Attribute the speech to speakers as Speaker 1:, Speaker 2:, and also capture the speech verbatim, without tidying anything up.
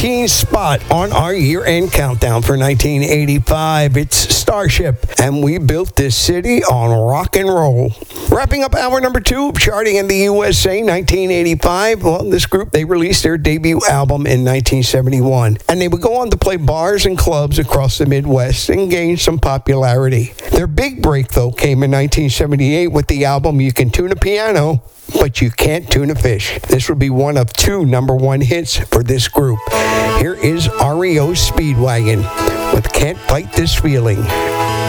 Speaker 1: seventeenth spot on our year-end countdown for nineteen eighty-five. It's Starship, and we built this city on rock and roll. Wrapping up hour number two, charting in the U S A, nineteen eighty-five. Well, this group, they released their debut album in nineteen seventy-one, and they would go on to play bars and clubs across the Midwest and gain some popularity. Their big break, though, came in nineteen seventy-eight with the album You Can Tune a Piano, but You Can't Tune a Fish. This would be one of two number one hits for this group. Here is R E O Speedwagon with Can't Fight This Feeling.